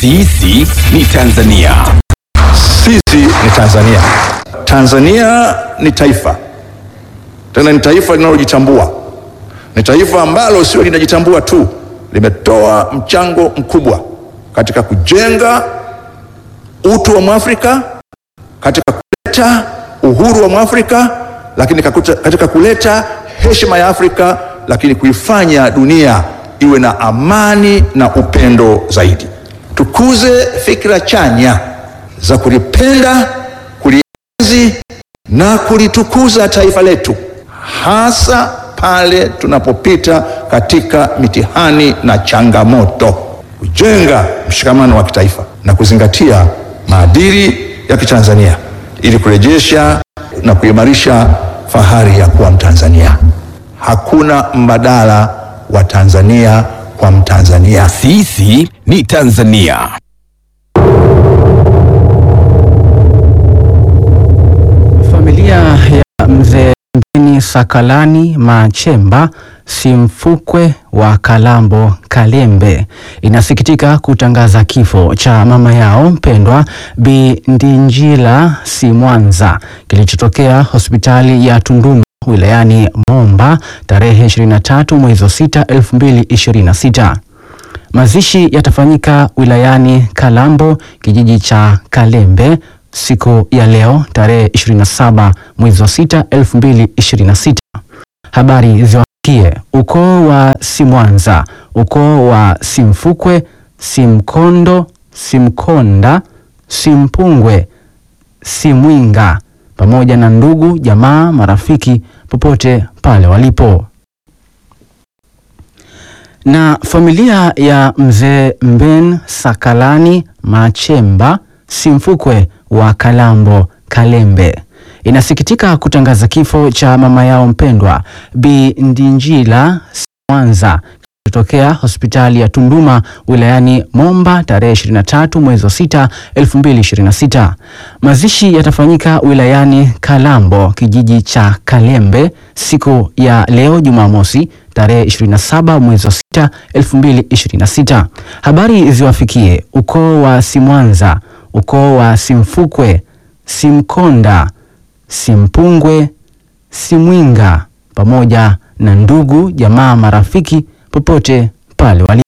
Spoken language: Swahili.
Sisi ni Tanzania. Sisi ni Tanzania. Tanzania ni taifa, tena ni taifa linalojitambua. Ni taifa ambalo sio linajitambua tu, limetoa mchango mkubwa katika kujenga utu wa Mwafrika, katika kuleta uhuru wa Mwafrika, lakini katika kuleta heshima ya Afrika, lakini kuifanya dunia iwe na amani na upendo zaidi. Tukuze fikra chanya za kulipenda, kulienzi na kulitukuza taifa letu, hasa pale tunapopita katika mitihani na changamoto, kujenga mshikamano wa kitaifa na kuzingatia maadili ya Kitanzania ili kurejesha na kuimarisha fahari ya kuwa Mtanzania. Hakuna mbadala wa Tanzania kwa Mtanzania. Sisi ni Tanzania. Familia ya mzee Mbeni Sakalani Machemba Simfukwe wa Kalambo Kalembe inasikitika kutangaza kifo cha mama yao mpendwa Bi Ndinjila Simwanza kilichotokea hospitali ya Tunduma wilayani Momba tarehe 23 mwezi wa 6 2026. Mazishi yatafanyika wilayani Kalambo kijiji cha Kalembe siku ya leo tarehe 27 mwezi wa 6 2026. Habari ziwafikie ukoo wa Simwanza, ukoo wa Simfukwe, Simkondo, Simkonda, Simpungwe, Simwinga pamoja na ndugu, jamaa, marafiki popote pale walipo. Na familia ya mzee Mbeni Sakalani Machemba Simfukwe wa Kalambo Kalembe inasikitika kutangaza kifo cha mama yao mpendwa Bi Ndinjila Simwanza kutokea hospitali ya Tunduma wilayani Momba tarehe 23 mwezi wa 6 2026. Mazishi yatafanyika wilayani Kalambo kijiji cha Kalembe siku ya leo Jumamosi tarehe 27 mwezi wa 6 2026. Habari ziwafikie ukoo wa Simwanza, ukoo wa Simfukwe, Simkonda, Simpungwe, Simwinga pamoja na ndugu, jamaa, marafiki popote pale wali